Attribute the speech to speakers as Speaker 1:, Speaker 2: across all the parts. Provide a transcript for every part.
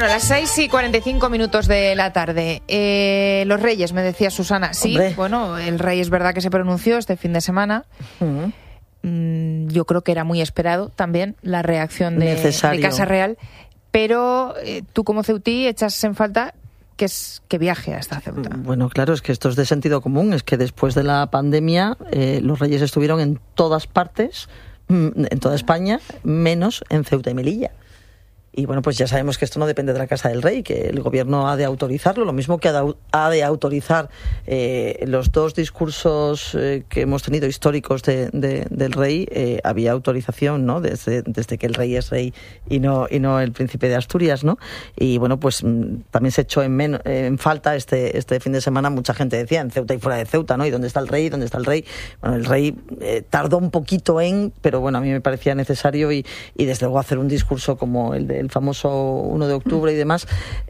Speaker 1: Bueno, las 6:45 de la tarde. Los Reyes, me decía Susana. Sí, hombre. Bueno, el Rey es verdad que se pronunció este fin de semana. Yo creo que era muy esperado también la reacción de Casa Real. Pero tú como ceutí echas en falta que viaje hasta Ceuta.
Speaker 2: Bueno, claro, es que esto es de sentido común. Es que después de la pandemia los Reyes estuvieron en todas partes, en toda España, menos en Ceuta y Melilla. Y bueno, pues ya sabemos que esto no depende de la Casa del Rey, que el gobierno ha de autorizarlo, lo mismo que ha de autorizar los dos discursos que hemos tenido históricos del Rey. Había autorización, ¿no? Desde que el Rey es Rey y no el Príncipe de Asturias, ¿no? Y bueno, pues también se echó en falta este fin de semana. Mucha gente decía en Ceuta y fuera de Ceuta, ¿no? ¿Y dónde está el Rey? ¿Dónde está el Rey? Bueno, el Rey tardó un poquito pero bueno, a mí me parecía necesario y desde luego hacer un discurso como el famoso 1 de octubre y demás,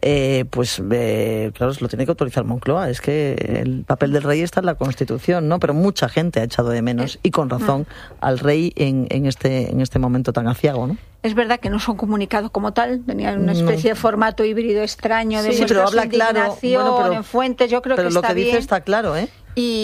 Speaker 2: claro, lo tiene que autorizar Moncloa. Es que el papel del Rey está en la Constitución, ¿no? Pero mucha gente ha echado de menos, y con razón, al Rey en este momento tan aciago, ¿no?
Speaker 3: Es verdad que no son comunicados como tal, tenían una especie de formato híbrido extraño de
Speaker 2: pero habla claro. Bueno,
Speaker 3: en fuentes, yo creo que está bien. Pero
Speaker 2: lo que dice está claro, ¿eh?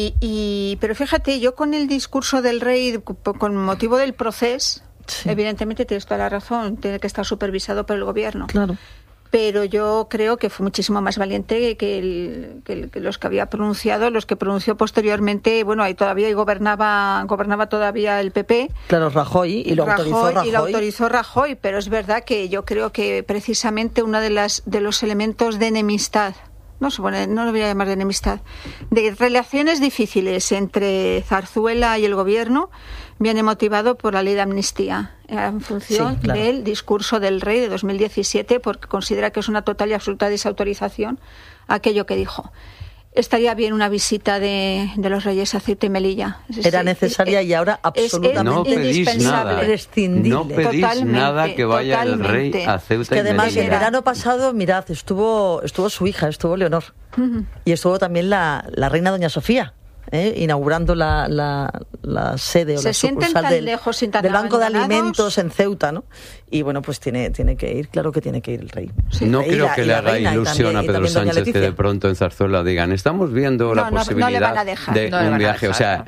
Speaker 3: Pero fíjate, yo con el discurso del Rey, con motivo del proceso, evidentemente tienes toda la razón, tiene que estar supervisado por el gobierno.
Speaker 2: Claro.
Speaker 3: Pero yo creo que fue muchísimo más valiente que los que había pronunciado, los que pronunció posteriormente. Bueno, ahí gobernaba todavía el PP.
Speaker 2: Claro, Rajoy, y lo autorizó Rajoy.
Speaker 3: Y lo autorizó Rajoy, pero es verdad que yo creo que precisamente uno de los elementos de enemistad, no lo voy a llamar de enemistad, de relaciones difíciles entre Zarzuela y el gobierno, viene motivado por la ley de amnistía, en función del discurso del Rey de 2017, porque considera que es una total y absoluta desautorización aquello que dijo. Estaría bien una visita de los Reyes a Ceuta y Melilla.
Speaker 2: Era necesaria y ahora absolutamente
Speaker 3: indispensable.
Speaker 2: Prescindible.
Speaker 4: No pedís nada que vaya el Rey a Ceuta y Melilla.
Speaker 2: Que además el verano pasado, mirad, estuvo su hija, estuvo Leonor, y estuvo también la reina Doña Sofía, inaugurando la sede o la sucursal del Banco de Alimentos en Ceuta, ¿no? Y bueno, pues tiene que ir, claro que tiene que ir el Rey.
Speaker 4: No creo que le haga ilusión a Pedro Sánchez que de pronto en Zarzuela digan, estamos viendo la posibilidad de un viaje, o sea,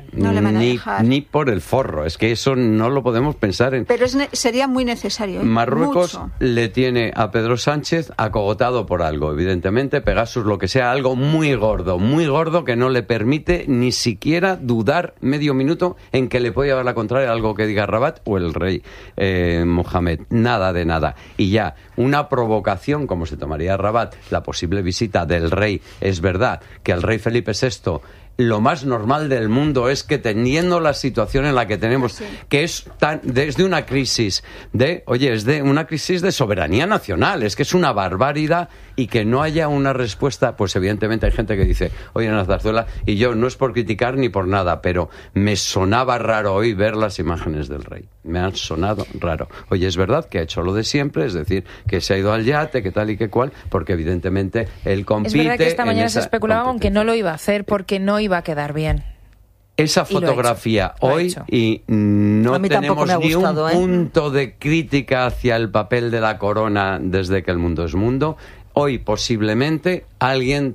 Speaker 4: ni por el forro, es que eso no lo podemos pensar en...
Speaker 3: Pero sería muy necesario.
Speaker 4: Marruecos le tiene a Pedro Sánchez acogotado por algo, evidentemente, Pegasus, lo que sea, algo muy gordo que no le permite ni siquiera dudar medio minuto en que le puede llevar la contraria a algo que diga Rabat o el Rey Mohamed. Nada de nada. Y ya, una provocación, como se tomaría Rabat, la posible visita del Rey. Es verdad que al Rey Felipe VI, lo más normal del mundo es que, teniendo la situación en la que tenemos, que es desde una crisis es de una crisis de soberanía nacional, es que es una barbaridad, y que no haya una respuesta, pues evidentemente hay gente que dice, oye, en la Zarzuela, y yo no es por criticar ni por nada, pero me sonaba raro hoy ver las imágenes del Rey, me han sonado raro. Oye, es verdad que ha hecho lo de siempre, es decir, que se ha ido al yate, que tal y que cual, porque evidentemente él compite.
Speaker 1: Es verdad que esta mañana se especulaba aunque no lo iba a hacer porque no iba a quedar bien.
Speaker 4: Esa fotografía hoy, y no tenemos ni un punto de crítica hacia el papel de la corona desde que el mundo es mundo. Hoy posiblemente alguien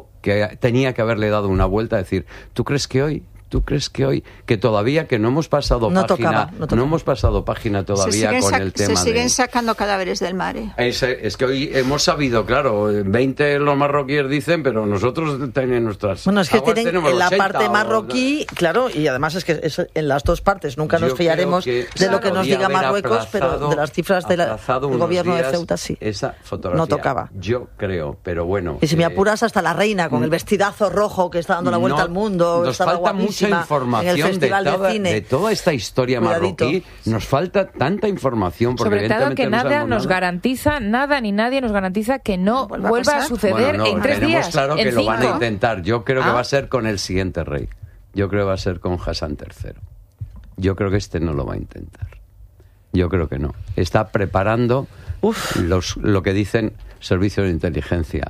Speaker 4: tenía que haberle dado una vuelta a decir, ¿tú crees que hoy, que todavía que no hemos pasado no hemos pasado página todavía con el tema?
Speaker 3: Se siguen sacando cadáveres del mar.
Speaker 4: Es que hoy hemos sabido, claro, 20 los marroquíes dicen, pero nosotros tenemos nuestras...
Speaker 2: Bueno, es que tienen en la parte marroquí, claro, y además es que es en las dos partes. Nunca nos fiaremos de lo que nos diga Marruecos, pero de las cifras del gobierno de Ceuta sí.
Speaker 4: Esa fotografía,
Speaker 2: no tocaba.
Speaker 4: Yo creo, pero bueno...
Speaker 2: Y si me apuras, hasta la reina, con el vestidazo rojo que está dando la vuelta al mundo,
Speaker 4: nos falta mucha información de toda esta historia marroquí. Nos falta tanta información, porque
Speaker 1: sobre todo que nada nos garantiza, nada ni nadie nos garantiza que no vuelva a suceder en 3 días.
Speaker 4: Claro que lo van a intentar. Yo creo que va a ser con el siguiente rey. Yo creo que va a ser con Hassan III. Yo creo que este no lo va a intentar. Yo creo que no. Está preparando lo que dicen servicios de inteligencia.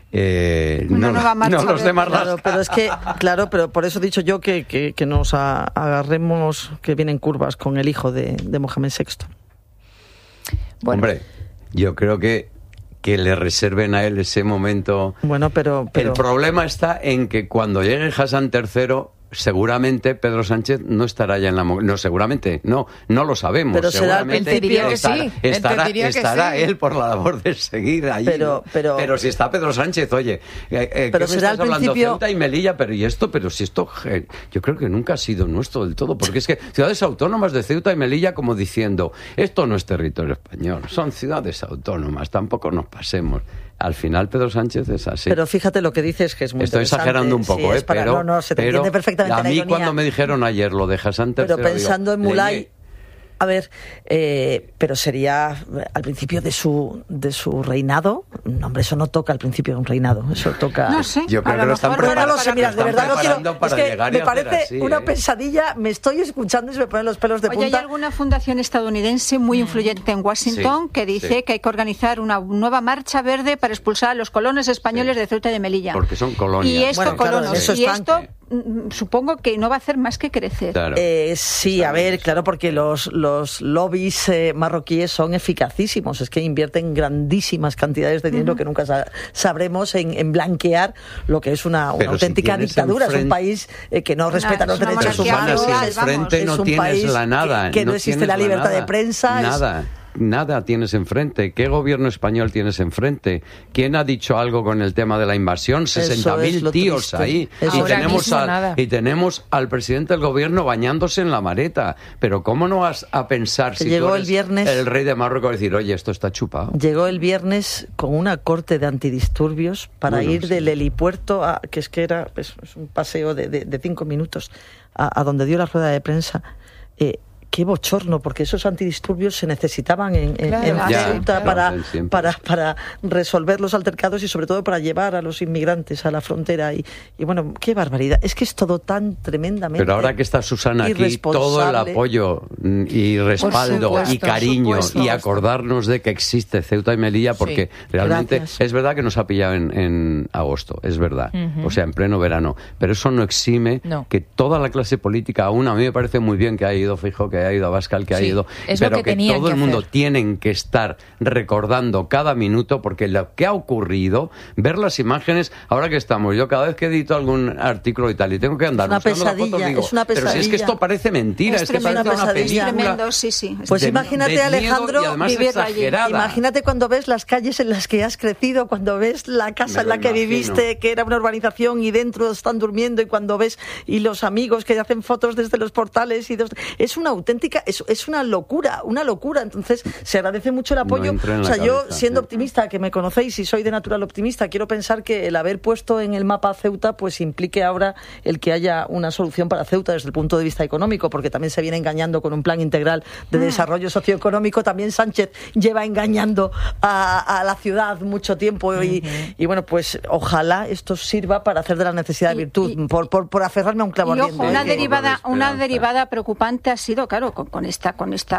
Speaker 4: No los demás.
Speaker 2: Claro, pero es que, pero por eso he dicho yo que nos agarremos, que vienen curvas con el hijo de Mohamed VI.
Speaker 4: Bueno. Hombre, yo creo que que le reserven a él ese momento.
Speaker 2: Bueno, pero...
Speaker 4: El problema está en que cuando llegue Hassan III, seguramente Pedro Sánchez no estará ya en la... No, seguramente, no lo sabemos.
Speaker 2: Pero será al principio
Speaker 1: que sí.
Speaker 4: Estará él por la labor de seguir ahí. Pero si está Pedro Sánchez, oye,
Speaker 2: pero será al principio...
Speaker 4: Ceuta y Melilla, pero si esto, yo creo que nunca ha sido nuestro del todo, porque es que ciudades autónomas de Ceuta y Melilla como diciendo, esto no es territorio español, son ciudades autónomas, tampoco nos pasemos. Al final Pedro Sánchez es así.
Speaker 2: Pero fíjate lo que dices, que es muy
Speaker 4: Estoy
Speaker 2: interesante.
Speaker 4: exagerando un poco,
Speaker 2: sí, pero se te entiende perfectamente
Speaker 4: a mí
Speaker 2: la ironía.
Speaker 4: Cuando me dijeron ayer lo de Hassan III,
Speaker 2: pero pensando en Mulay, a ver, pero sería al principio de su reinado. No, hombre, eso no toca al principio de un reinado, eso toca...
Speaker 3: No sé,
Speaker 4: yo creo que lo están preparando.
Speaker 2: No lo sé, mira, de verdad no quiero...
Speaker 4: Para
Speaker 2: es que
Speaker 4: llegar
Speaker 2: me
Speaker 4: y hacer
Speaker 2: parece
Speaker 4: así,
Speaker 2: una pesadilla, me estoy escuchando y se me ponen los pelos de punta.
Speaker 3: Hay alguna fundación estadounidense muy influyente en Washington que dice que hay que organizar una nueva marcha verde para expulsar a los colonos españoles de Ceuta y de Melilla.
Speaker 4: Porque son colonias.
Speaker 3: Y esto,
Speaker 2: esto
Speaker 3: supongo que no va a hacer más que crecer.
Speaker 4: Claro.
Speaker 2: Sí, a ver, claro, porque los lobbies marroquíes son eficacísimos. Es que invierten grandísimas cantidades de dinero que nunca sabremos en blanquear lo que es una auténtica dictadura. Es un país que no respeta los derechos humanos.
Speaker 4: Es un país
Speaker 2: que no existe la libertad de prensa.
Speaker 4: Nada tienes enfrente. ¿Qué gobierno español tienes enfrente? ¿Quién ha dicho algo con el tema de la invasión? 60.000 tíos triste. Ahí. Y tenemos al presidente del gobierno bañándose en la mareta. Pero ¿cómo no vas a pensar si
Speaker 2: llegó
Speaker 4: tú eres
Speaker 2: el viernes,
Speaker 4: el rey de Marruecos decir, oye, esto está chupado?
Speaker 2: Llegó el viernes con una corte de antidisturbios para ir del helipuerto a, que era es un paseo de 5 minutos a donde dio la rueda de prensa. Qué bochorno, porque esos antidisturbios se necesitaban en Ceuta para resolver los altercados y sobre todo para llevar a los inmigrantes a la frontera. Y bueno, qué barbaridad. Es que es todo tan tremendamente...
Speaker 4: Pero ahora que está Susana aquí, todo el apoyo y respaldo y cariño y acordarnos de que existe Ceuta y Melilla, porque realmente es verdad que nos ha pillado en agosto, es verdad, o sea, en pleno verano, pero eso no exime que toda la clase política, aún a mí me parece muy bien que haya ido Feijóo, que haya ido Abascal, que ha ido, pero que todo el mundo tienen que estar recordando cada minuto, porque lo que ha ocurrido, ver las imágenes, ahora que estamos, yo cada vez que edito algún artículo y tal, y tengo que andar buscando la foto, digo, pero si es que esto parece mentira, es que parece una película.
Speaker 3: Tremendo,
Speaker 2: pues imagínate, Alejandro,
Speaker 3: vivirlo allí.
Speaker 2: Imagínate cuando ves las calles en las que has crecido, cuando ves la casa en la que viviste, que era una urbanización y dentro están durmiendo, y cuando ves y los amigos que hacen fotos desde los portales, es una auténtica, es una locura. Entonces se agradece mucho el apoyo. O sea, yo siendo optimista, que me conocéis y soy de natural optimista, quiero pensar que el haber puesto en el mapa a Ceuta pues implique ahora el que haya una solución para Ceuta desde el punto de vista económico, porque también se viene engañando con un plan integral de desarrollo socioeconómico. También Sánchez lleva engañando a la ciudad mucho tiempo y bueno, pues ojalá esto sirva para hacer de la necesidad virtud, por aferrarme a un clavo ardiente.
Speaker 3: Ojo, una derivada preocupante ha sido, claro, con esta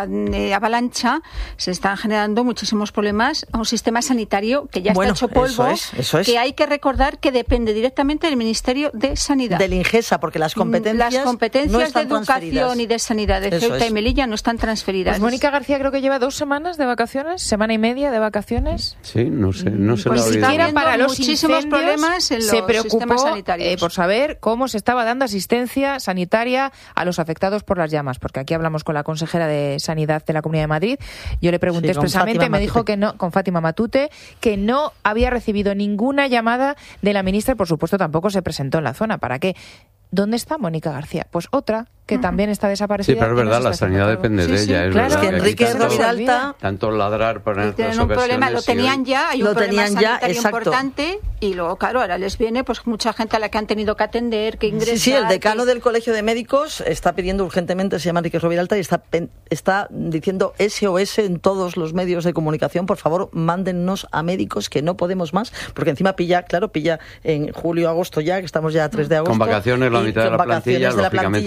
Speaker 3: avalancha se están generando muchísimos problemas a un sistema sanitario que ya está hecho polvo,
Speaker 2: eso es.
Speaker 3: Que hay que recordar que depende directamente del Ministerio de Sanidad.
Speaker 2: Del Ingesa, porque las competencias no están
Speaker 3: de educación y de sanidad de Ceuta y Melilla no están transferidas.
Speaker 1: Pues Mónica García creo que lleva 2 semanas de vacaciones, semana y media de vacaciones.
Speaker 4: Sí, no sé
Speaker 1: Ni siquiera para los
Speaker 3: muchísimos problemas en los sistemas sanitarios.
Speaker 1: Por saber cómo se estaba dando asistencia sanitaria a los afectados por las llamas, porque aquí hablamos con la consejera de Sanidad de la Comunidad de Madrid. Yo le pregunté expresamente, me dijo que no, con Fátima Matute, que no había recibido ninguna llamada de la ministra y por supuesto tampoco se presentó en la zona. ¿Para qué? ¿Dónde está Mónica García? Pues otra que también está desaparecida.
Speaker 4: Sí, pero es verdad, la sanidad depende de ella. Es
Speaker 2: claro,
Speaker 4: verdad,
Speaker 2: que Enrique Roviralta...
Speaker 4: Tanto ladrar para
Speaker 3: tienen un problema, lo tenían ya, hay un problema sanitario importante y luego, claro, ahora les viene pues mucha gente a la que han tenido que atender, que ingresar...
Speaker 2: Sí, el decano del Colegio de Médicos está pidiendo urgentemente, se llama Enrique Roviralta, y está diciendo SOS en todos los medios de comunicación, por favor, mándennos a médicos que no podemos más, porque encima pilla en julio, agosto ya, que estamos ya a 3 de agosto.
Speaker 4: Con vacaciones, la mitad de la plantilla, lógicamente
Speaker 2: una plantilla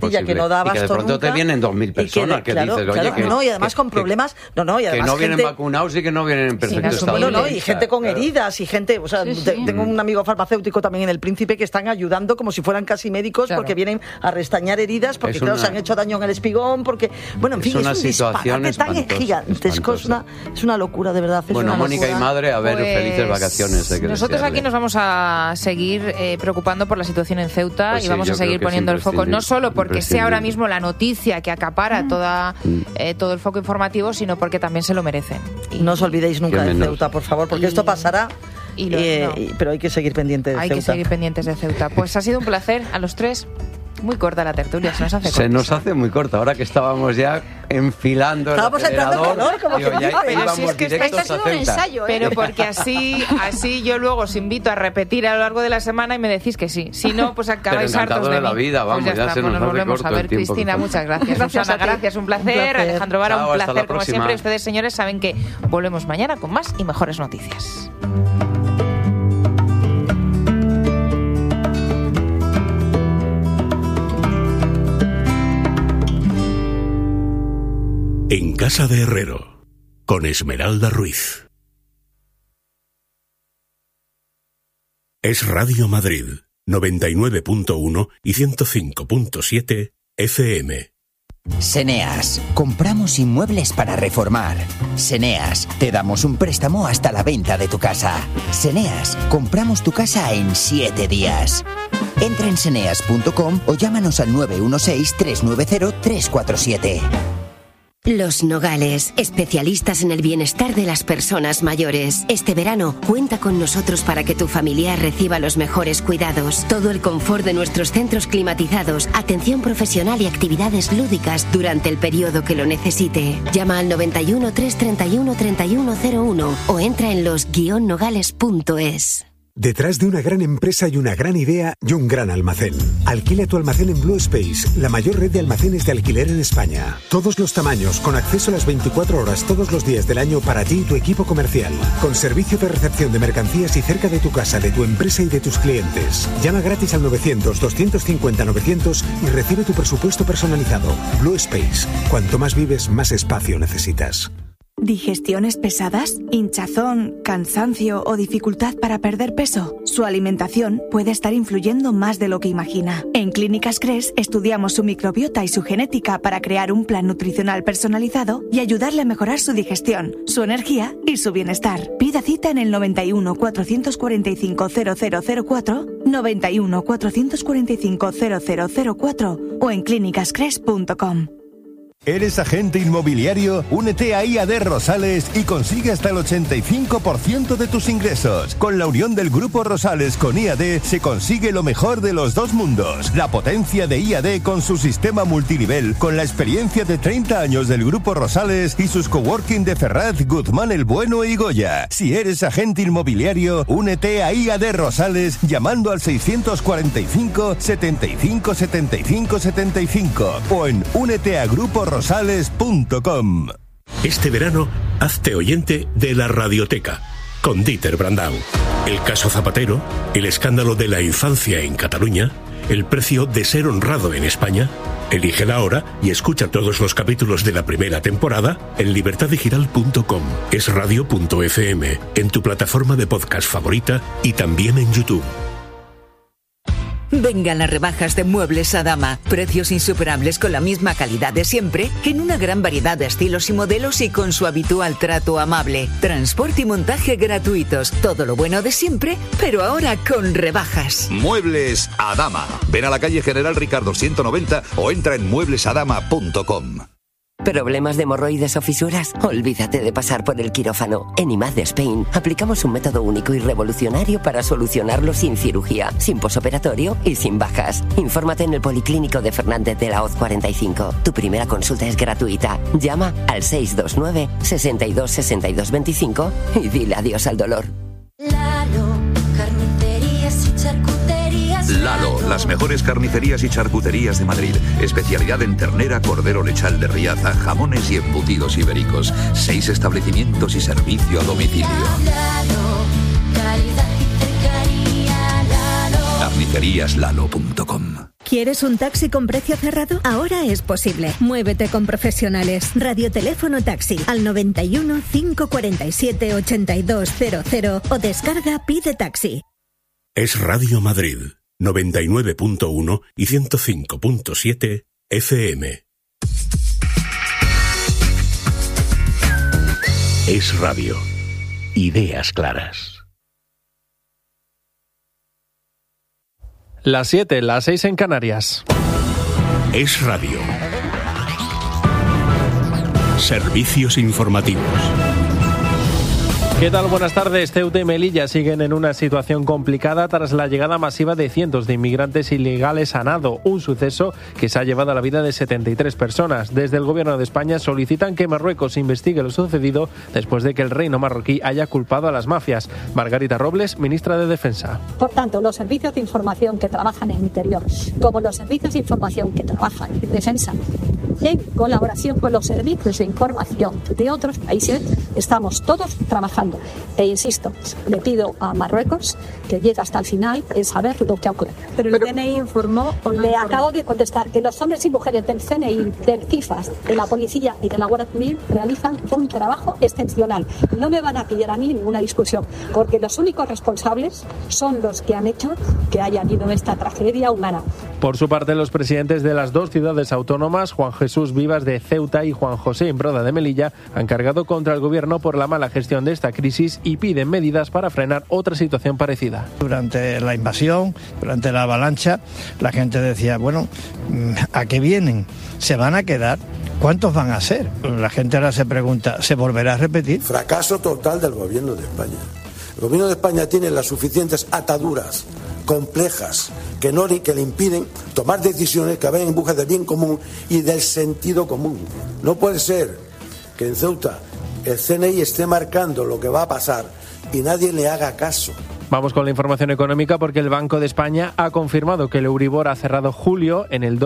Speaker 2: sencilla que no da abasto
Speaker 4: y que de pronto
Speaker 2: nunca,
Speaker 4: te vienen 2.000 personas que dices, oye, que
Speaker 2: no, y además con problemas, y además
Speaker 4: que no vienen
Speaker 2: gente,
Speaker 4: vacunados y que no vienen en perfecto estado.
Speaker 2: Y gente con heridas y gente, o sea, tengo un amigo farmacéutico también en El Príncipe que están ayudando como si fueran casi médicos porque vienen a restañar heridas porque claro, se han hecho daño en el espigón, porque bueno, en fin, es un disparate tan gigantesco, es una locura de verdad.
Speaker 4: Bueno, Mónica y madre, a ver,
Speaker 1: pues,
Speaker 4: felices vacaciones.
Speaker 1: Nosotros aquí nos vamos a seguir preocupando por la situación en Ceuta y vamos a seguir poniendo el foco, no solo porque sea ahora mismo la noticia que acapara todo el foco informativo, sino porque también se lo merecen.
Speaker 2: No os olvidéis nunca de Ceuta, por favor, porque esto pasará, pero hay que seguir pendientes de Ceuta.
Speaker 1: Hay que seguir pendientes de Ceuta. Pues ha sido un placer a los tres. Muy corta la tertulia, se nos hace corta.
Speaker 4: Se nos hace muy corta, ahora que estábamos ya enfilando el acelerador.
Speaker 1: Pero si es que esto ha sido un ensayo, pero porque así yo luego os invito a repetir a lo largo de la semana y me decís que sí. Si no, pues acabáis hartos de
Speaker 4: la vida, vamos,
Speaker 1: pues ya está, nos volvemos a ver. Cristina, muchas gracias. Susana, gracias, un placer. Alejandro Vara, un placer como siempre. Ustedes, señores, saben que volvemos mañana con más y mejores noticias.
Speaker 5: En Casa de Herrero, con Esmeralda Ruiz. Es Radio Madrid, 99.1 y 105.7 FM.
Speaker 6: Seneas, compramos inmuebles para reformar. Seneas, te damos un préstamo hasta la venta de tu casa. Seneas, compramos tu casa en 7 días. Entra en seneas.com o llámanos al 916-390-347.
Speaker 7: Los Nogales, especialistas en el bienestar de las personas mayores. Este verano, cuenta con nosotros para que tu familiar reciba los mejores cuidados. Todo el confort de nuestros centros climatizados, atención profesional y actividades lúdicas durante el periodo que lo necesite. Llama al 91 331 3101 o entra en los-nogales.es.
Speaker 8: Detrás de una gran empresa y una gran idea y un gran almacén. Alquila tu almacén en Blue Space, la mayor red de almacenes de alquiler en España. Todos los tamaños, con acceso a las 24 horas todos los días del año para ti y tu equipo comercial. Con servicio de recepción de mercancías y cerca de tu casa, de tu empresa y de tus clientes. Llama gratis al 900-250-900 y recibe tu presupuesto personalizado. Blue Space. Cuanto más vives, más espacio necesitas.
Speaker 9: ¿Digestiones pesadas? ¿Hinchazón, cansancio o dificultad para perder peso? Su alimentación puede estar influyendo más de lo que imagina. En Clínicas Cres estudiamos su microbiota y su genética para crear un plan nutricional personalizado y ayudarle a mejorar su digestión, su energía y su bienestar. Pida cita en el 91 445 0004, 91 445 0004 o en clínicascres.com.
Speaker 10: ¿Eres agente inmobiliario? Únete a IAD Rosales y consigue hasta el 85% de tus ingresos. Con la unión del Grupo Rosales con IAD se consigue lo mejor de los dos mundos. La potencia de IAD con su sistema multinivel, con la experiencia de 30 años del Grupo Rosales y sus coworking de Ferraz, Guzmán el Bueno y Goya. Si eres agente inmobiliario, únete a IAD Rosales llamando al 645 75 75 75 o en úneteagruporosales.com.
Speaker 5: Este verano, hazte oyente de La Radioteca, con Dieter Brandau. El caso Zapatero, el escándalo de la infancia en Cataluña, el precio de ser honrado en España. Elige la hora y escucha todos los capítulos de la primera temporada en libertadigital.com, esradio.fm, en tu plataforma de podcast favorita y también en YouTube.
Speaker 11: Vengan las rebajas de Muebles Adama. Precios insuperables con la misma calidad de siempre, en una gran variedad de estilos y modelos y con su habitual trato amable. Transporte y montaje gratuitos. Todo lo bueno de siempre, pero ahora con rebajas.
Speaker 12: Muebles Adama. Ven a la calle General Ricardo 190 o entra en mueblesadama.com.
Speaker 13: ¿Problemas de hemorroides o fisuras? Olvídate de pasar por el quirófano. En IMAD de Spain aplicamos un método único y revolucionario para solucionarlo sin cirugía, sin posoperatorio y sin bajas. Infórmate en el Policlínico de Fernández de la Hoz 45. Tu primera consulta es gratuita. Llama al 629 62 62 25 y dile adiós al dolor.
Speaker 12: Lalo, las mejores carnicerías y charcuterías de Madrid. Especialidad en ternera, cordero lechal de Riaza, jamones y embutidos ibéricos. 6 establecimientos y servicio a domicilio. Carniceríaslalo.com.
Speaker 14: ¿Quieres un taxi con precio cerrado? Ahora es posible. Muévete con profesionales. Radioteléfono Taxi al 91 547 8200 o descarga Pide Taxi.
Speaker 5: Es Radio Madrid, 99.1 y 105.7 FM. Es Radio. Ideas claras.
Speaker 15: Las 7, las 6 en Canarias.
Speaker 5: Es Radio. Servicios informativos.
Speaker 15: ¿Qué tal? Buenas tardes. Ceuta y Melilla siguen en una situación complicada tras la llegada masiva de cientos de inmigrantes ilegales a nado, un suceso que se ha llevado a la vida de 73 personas. Desde el Gobierno de España solicitan que Marruecos investigue lo sucedido después de que el reino marroquí haya culpado a las mafias. Margarita Robles, ministra de Defensa.
Speaker 16: Por tanto, los servicios de información que trabajan en interior, como los servicios de información que trabajan en defensa, en colaboración con los servicios de información de otros países, estamos todos trabajando. E insisto, le pido a Marruecos que llegue hasta el final en saber lo que ha ocurrido.
Speaker 17: Pero el CNI informó...
Speaker 16: Le acabo de contestar que los hombres y mujeres del CNI, del CIFAS, de la Policía y de la Guardia Civil realizan un trabajo excepcional. No me van a pillar a mí ninguna discusión, porque los únicos responsables son los que han hecho que haya habido esta tragedia humana.
Speaker 15: Por su parte, los presidentes de las dos ciudades autónomas, Juan Jesús Vivas de Ceuta y Juan José Imbroda de Melilla, han cargado contra el gobierno por la mala gestión de esta crisis y piden medidas para frenar otra situación parecida.
Speaker 18: Durante la invasión, durante la avalancha, la gente decía, bueno, ¿a qué vienen? ¿Se van a quedar? ¿Cuántos van a ser? La gente ahora se pregunta, ¿se volverá a repetir?
Speaker 19: Fracaso total del gobierno de España. El gobierno de España tiene las suficientes ataduras complejas que le impiden tomar decisiones que vayan en busca del bien común y del sentido común. No puede ser que en Ceuta el CNI esté marcando lo que va a pasar y nadie le haga caso.
Speaker 15: Vamos con la información económica porque el Banco de España ha confirmado que el Euribor ha cerrado julio en el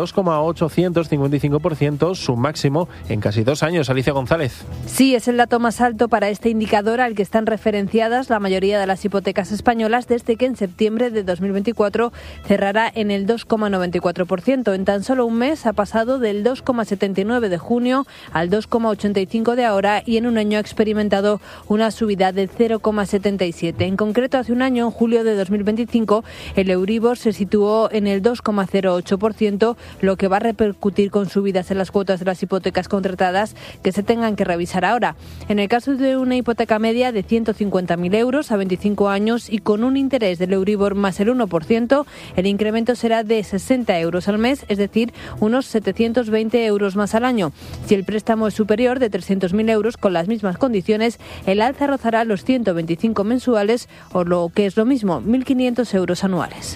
Speaker 15: 2,855%, su máximo en casi 2 años. Alicia González.
Speaker 20: Sí, es el dato más alto para este indicador al que están referenciadas la mayoría de las hipotecas españolas desde que en septiembre de 2024 cerrará en el 2,94%. En tan solo un mes ha pasado del 2,79 de junio al 2,85 de ahora y en un año ha experimentado una subida del 0,77. En concreto, hace un año, en julio de 2025, el Euribor se situó en el 2,08%, lo que va a repercutir con subidas en las cuotas de las hipotecas contratadas que se tengan que revisar ahora. En el caso de una hipoteca media de 150.000 euros a 25 años y con un interés del Euribor más el 1%, el incremento será de 60 euros al mes, es decir, unos 720 euros más al año. Si el préstamo es superior de 300.000 euros con las mismas condiciones, el alza rozará los 125 mensuales o lo que es lo mismo, 1.500 euros anuales.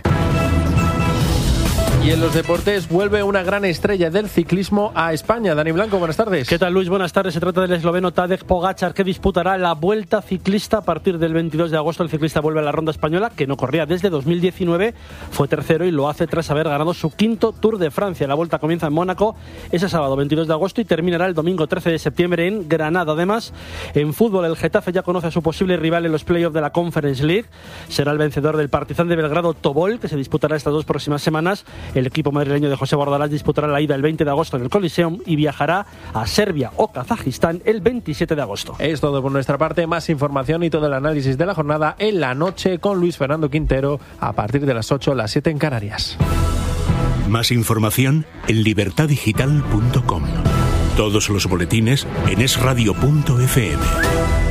Speaker 15: Y en los deportes vuelve una gran estrella del ciclismo a España. Dani Blanco, buenas tardes.
Speaker 21: ¿Qué tal, Luis? Buenas tardes. Se trata del esloveno Tadej Pogačar, que disputará la Vuelta Ciclista a partir del 22 de agosto. El ciclista vuelve a la ronda española, que no corría desde 2019. Fue tercero y lo hace tras haber ganado su 5º Tour de Francia. La Vuelta comienza en Mónaco ese sábado 22 de agosto y terminará el domingo 13 de septiembre en Granada. Además, en fútbol, el Getafe ya conoce a su posible rival en los playoffs de la Conference League. Será el vencedor del Partizan de Belgrado, Tobol, que se disputará estas 2 próximas semanas. El equipo madrileño de José Bordalás disputará la ida el 20 de agosto en el Coliseum y viajará a Serbia o Kazajistán el 27 de agosto.
Speaker 15: Es todo por nuestra parte. Más información y todo el análisis de la jornada en la noche con Luis Fernando Quintero a partir de las 8, las 7 en Canarias.
Speaker 5: Más información en libertadigital.com. Todos los boletines en esradio.fm.